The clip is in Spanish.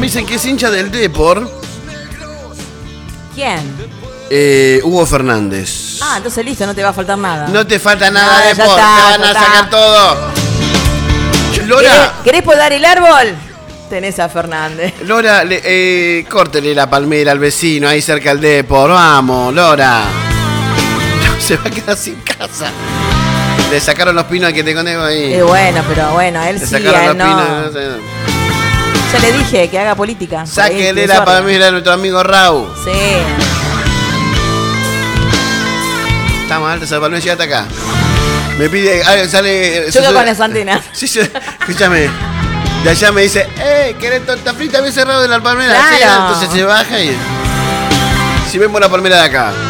dicen que es hincha del Depor. ¿Quién? Hugo Fernández. Ah, entonces listo, no te va a faltar nada. No te falta nada, ya Depor. está, Te van a ya sacar está. todo. Lora, ¿Querés podar el árbol? Tenés a Fernández. Lora, córtele la palmera al vecino ahí cerca del Depor. Vamos, Lora. No, se va a quedar sin casa. Le sacaron los pinos al que te conozco ahí. Bueno, pero bueno, a él Le sí, sacaron a los él pinos. no. No sé. Ya le dije que haga política. Por ahí, Sáquele que la sorda. palmera a nuestro amigo Raúl. Sí. Está mal, esa palmera llega hasta acá. Me pide, sale. Yo con las antenas. Sí, escúchame. De allá me dice, ¿querés torta frita bien cerrado de la palmera? Claro. Sí, entonces se baja y. Si vemos la palmera de acá.